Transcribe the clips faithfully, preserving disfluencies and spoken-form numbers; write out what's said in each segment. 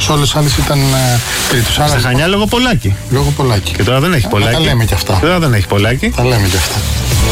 Σε όλες τις άλλες ήταν ε, τρίτος. Στα Χανιά λόγω Πολάκη. Λόγω Πολάκη. Και τώρα δεν έχει Πολάκη. Τα λέμε κι αυτά. Τώρα δεν έχει Πολάκη. Τα λέμε κι αυτά.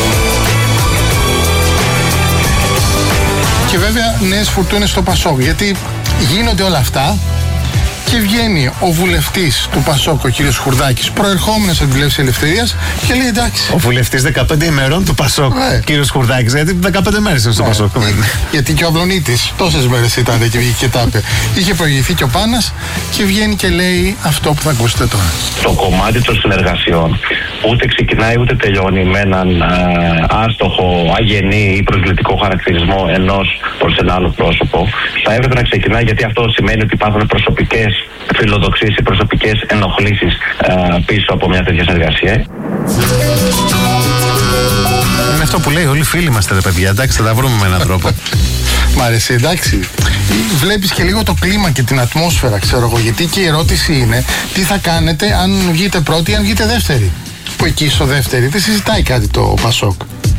Και βέβαια νέες φουρτούνες στο Πασόκ. Γιατί γίνονται όλα αυτά και βγαίνει ο βουλευτής του Πασόκ, ο κύριος Χουρδάκης, προερχόμενος από τη Βουλή Ελευθερίας, και λέει εντάξει. Ο βουλευτής δεκαπέντε ημερών του Πασόκ, ναι. Κύριος Χουρδάκης, γιατί δεκαπέντε μέρες είναι στο ναι. Πασόκ. Ναι. Γιατί και ο Αυλονίτης τόσες μέρες ήταν και βγήκε και τα είπε. Είχε προηγηθεί και ο Πάνας και βγαίνει και λέει αυτό που θα ακούσετε τώρα. Το κομμάτι των συνεργασιών ούτε ξεκινάει ούτε τελειώνει με έναν α, άστοχο, αγενή ή προσβλητικό χαρακτηρισμό ενός προς ένα άλλο πρόσωπο. Θα έπρεπε να ξεκινάει, γιατί αυτό σημαίνει ότι υπάρχουν προσωπικές φιλοδοξίες ή προσωπικές ενοχλήσεις α, πίσω από μια τέτοια συνεργασία. Είναι αυτό που λέει, όλοι φίλοι είμαστε, ρε παιδιά. Εντάξει, θα τα βρούμε με έναν τρόπο. Μ' αρέσει, εντάξει. Βλέπεις και λίγο το κλίμα και την ατμόσφαιρα, ξέρω εγώ. Γιατί και η ερώτηση είναι τι θα κάνετε αν βγείτε πρώτη ή αν βγείτε δεύτερη. Που εκεί στο δεύτερη δεν συζητάει κάτι το Πασόκ.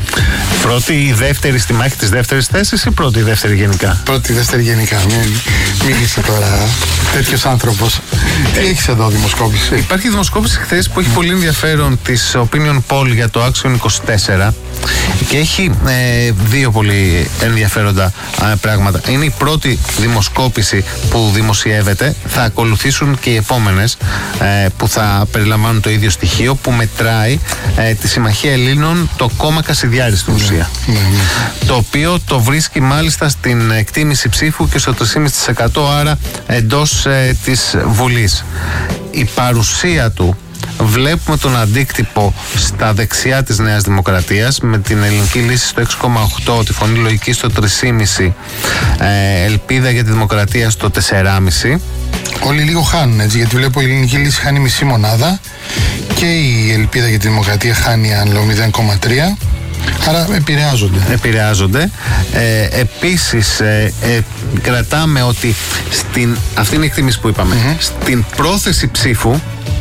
Πρώτη ή δεύτερη στη μάχη της δεύτερης θέσης ή πρώτη ή δεύτερη γενικά? Πρώτη ή δεύτερη γενικά. Μίλησε τώρα τέτοιος άνθρωπος. Τι έχεις εδώ δημοσκόπηση? Υπάρχει δημοσκόπηση χθες που έχει πολύ ενδιαφέρον της Opinion Poll για το Action είκοσι τέσσερα και έχει ε, δύο πολύ ενδιαφέροντα ε, πράγματα. Είναι η πρώτη δημοσκόπηση που δημοσιεύεται. Θα ακολουθήσουν και οι επόμενες ε, που θα περιλαμβάνουν το ίδιο στοιχείο, που μετράει ε, τη Συμμαχία Ελλήνων, το κόμμα Κασιδιάρη στην ουσία. Ναι, ναι, ναι. Το οποίο το βρίσκει μάλιστα στην εκτίμηση ψήφου και στο τρία κόμμα πέντε τοις εκατό, άρα εντός ε, της Βουλής. Η παρουσία του, βλέπουμε τον αντίκτυπο στα δεξιά της Νέας Δημοκρατίας, με την Ελληνική Λύση στο έξι κόμμα οκτώ, τη Φωνή Λογική στο τρία κόμμα πέντε, ε, Ελπίδα για τη Δημοκρατία στο τέσσερα κόμμα πέντε. Όλοι λίγο χάνουν, έτσι, γιατί βλέπω η Ελληνική Λύση χάνει μισή μονάδα και η Ελπίδα για τη Δημοκρατία χάνει, αν λέω, μηδέν κόμμα τρία. Άρα επηρεάζονται. Επηρεάζονται. Ε, επίσης, ε, ε, κρατάμε ότι στην, αυτή είναι η εκτίμηση που είπαμε, mm-hmm. στην πρόθεση ψήφου,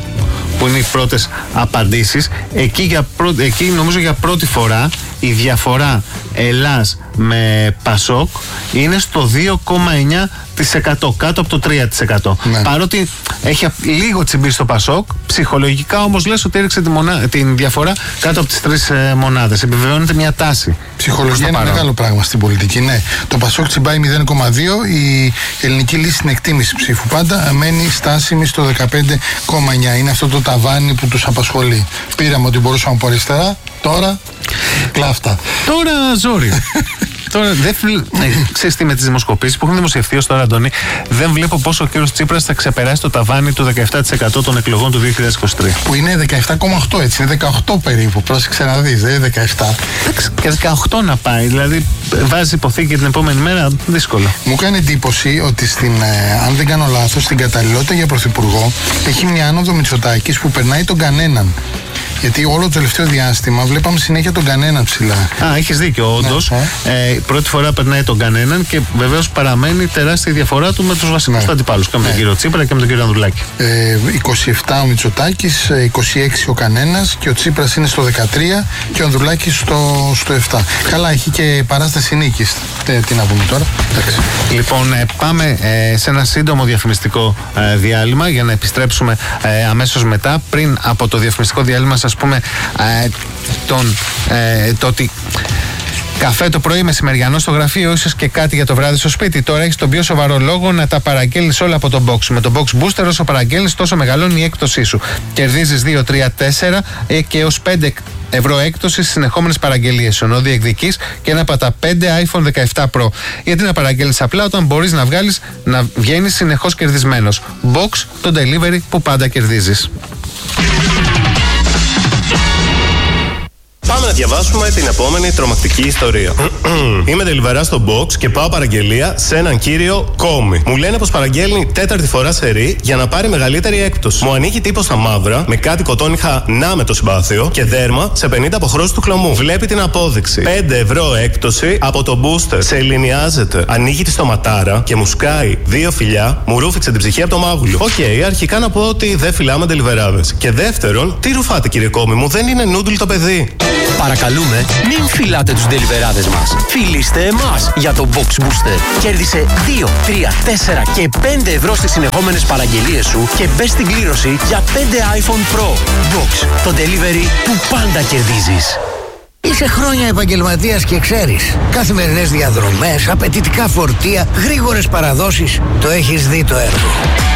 που είναι οι πρώτες απαντήσεις, εκεί, για πρω... εκεί νομίζω για πρώτη φορά η διαφορά Ελλάς με Πασόκ είναι στο δύο κόμμα εννιά τοις εκατό, κάτω από το τρία τοις εκατό. Ναι. Παρότι έχει λίγο τσιμπήσει στο Πασόκ, ψυχολογικά όμως λες ότι έριξε τη μονά... την διαφορά κάτω από τις τρεις ε, μονάδες. Επιβεβαιώνεται μια τάση. Ψυχολογία είναι παρόν. Μεγάλο πράγμα στην πολιτική, ναι. Το Πασόκ τσιμπάει μηδέν κόμμα δύο, η Ελληνική Λύση στην εκτίμηση ψήφου πάντα μένει στάσιμη στο δεκαπέντε κόμμα εννιά. Είναι αυτό το ταβάνι που τους απασχολεί. Πήραμε ότι μπορούσαμε από αριστερά, τώρα κλάφτα. Τώρα ζόρι. Τώρα, δεν ε, ξέρεις τι, με τις δημοσκοπήσεις που έχουν δημοσιευθεί ως τώρα, Αντώνη, δεν βλέπω πόσο ο κύριος Τσίπρας θα ξεπεράσει το ταβάνι του δεκαεπτά τοις εκατό των εκλογών του δύο χιλιάδες είκοσι τρία. Που είναι δεκαεπτά κόμμα οκτώ, έτσι. Είναι δεκαοκτώ περίπου. Πρόσεξε να δεις, δεν είναι δεκαεπτά. Και δεκαοκτώ να πάει, δηλαδή βάζει υποθήκη την επόμενη μέρα, δύσκολο. Μου κάνει εντύπωση ότι στην, ε, αν δεν κάνω λάθος, στην καταλληλότητα για πρωθυπουργό έχει μια άνοδο Μητσοτάκης που περνάει τον κανέναν. Γιατί όλο το τελευταίο διάστημα βλέπαμε συνέχεια τον κανέναν ψηλά. Α, έχεις δίκιο, όντως. Ναι, ε, πρώτη φορά περνάει τον κανέναν και βεβαίως παραμένει τεράστια διαφορά του με τους βασικούς ναι. αντιπάλους. Και με ναι. τον κύριο Τσίπρα και με τον κύριο Ανδρουλάκη. Ε, είκοσι επτά ο Μητσοτάκης, είκοσι έξι ο κανένας και ο Τσίπρας είναι στο δεκατρία και ο Ανδρουλάκης στο, στο επτά. Καλά, έχει και παράσταση νίκης. Ε, τι να πούμε τώρα. Εντάξει. Λοιπόν, ε, πάμε ε, σε ένα σύντομο διαφημιστικό ε, διάλειμμα για να επιστρέψουμε ε, αμέσως μετά. Πριν από το διαφημιστικό διάλειμμα, ας πούμε ε, τον, ε, το ότι καφέ το πρωί, μεσημεριανό στο γραφείο, ίσως και κάτι για το βράδυ στο σπίτι. Τώρα έχεις τον πιο σοβαρό λόγο να τα παραγγέλνεις όλα από το box. Με το box booster, όσο παραγγέλνεις, τόσο μεγαλώνει η έκπτωσή σου. Κερδίζεις δύο, τρία, τέσσερα και έως πέντε ευρώ έκπτωση στις συνεχόμενες παραγγελίες. Ενώ διεκδικείς και ένα από τα πέντε iPhone δεκαεπτά Pro. Γιατί να παραγγέλνεις απλά όταν μπορείς να βγάλεις, να βγαίνεις συνεχώς κερδισμένος. Box, το delivery που πάντα κερδίζεις. Πάμε να διαβάσουμε την επόμενη τρομακτική ιστορία. Είμαι τελειβερά στο box και πάω παραγγελία σε έναν κύριο Κόμι. Μου λένε πως παραγγέλνει τέταρτη φορά σερί για να πάρει μεγαλύτερη έκπτωση. Μου ανοίγει τύπο στα μαύρα με κάτι κοτόνιχα να με το συμπάθειο και δέρμα σε πενήντα αποχρώσεις του χλωμού. Βλέπει την απόδειξη. πέντε ευρώ έκπτωση από το booster. Σε ελληνιάζεται. Ανοίγει τη στοματάρα και μου σκάει δύο φιλιά. Μου ρούφηξε την ψυχή από το μάγουλο. Οκ, okay, αρχικά να πω ότι δεν φυλάμε τελειβεράδες. Και δεύτερον, τι ρουφάτε κύριε Κόμι μου, δεν είναι νούντλ το παιδί. Παρακαλούμε, μην φυλάτε τους ντελιβεράδες μας. Φιλήστε εμάς για το Box Booster. Κέρδισε δύο, τρία, τέσσερα και πέντε ευρώ στις συνεχόμενες παραγγελίες σου και μπες στην κλήρωση για πέντε iPhone Pro. Box, το delivery που πάντα κερδίζεις. Είσαι χρόνια επαγγελματίας και ξέρεις. Καθημερινές διαδρομές, απαιτητικά φορτία, γρήγορες παραδόσεις. Το έχεις δει το έργο.